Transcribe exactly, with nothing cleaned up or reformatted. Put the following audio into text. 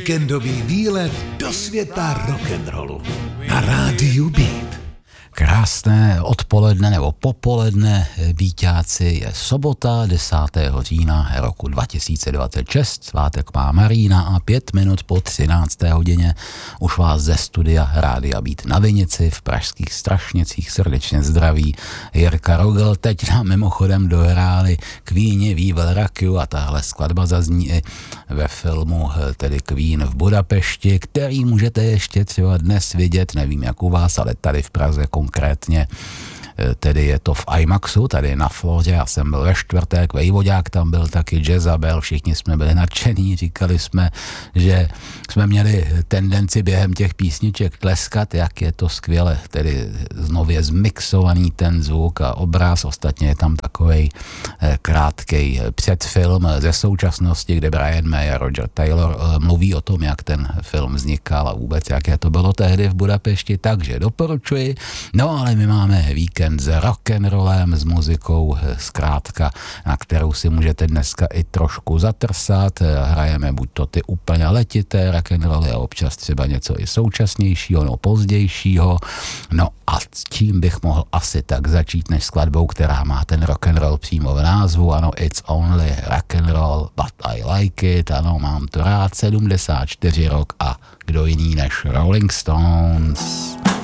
Víkendový výlet do světa rock'n'rollu na rádiu Beat. Krásné odpoledne nebo popoledne, Bíťáci, je sobota desátého října roku dva tisíce dvacet šest, svátek má Marína a pět minut po třinácté hodině už vás ze studia Rádia Beat na Vinici v pražských Strašnicích srdečně zdraví Jirka Rogl. Teď nám mimochodem dohráli Queeni We Will Rock You a tahle skladba zazní i ve filmu tedy Queen v Budapešti, který můžete ještě třeba dnes vidět, nevím jak u vás, ale tady v Praze konkrétně, tedy je to v IMAXu, tady na Floře, já jsem byl ve čtvrtek, Vejvodák tam byl taky, Jezabel, všichni jsme byli nadšení, říkali jsme, že jsme měli tendenci během těch písniček tleskat, jak je to skvěle, tedy znově zmixovaný ten zvuk a obraz, ostatně je tam takovej krátkej předfilm ze současnosti, kde Brian May a Roger Taylor mluví o tom, jak ten film vznikal a vůbec, jaké to bylo tehdy v Budapešti, takže doporučuji. No ale my máme víkend s rock'n'rollem, s muzikou zkrátka, na kterou si můžete dneska i trošku zatrsat. Hrajeme buď to ty úplně letité rock'n'rolly a občas třeba něco i současnějšího, no pozdějšího. No a s čím bych mohl asi tak začít než skladbou, která má ten rock'n'roll přímo v názvu. Ano, It's Only Rock'n'Roll, But I Like It. Ano, mám to rád, sedmdesát čtyři rok a kdo jiný než Rolling Stones.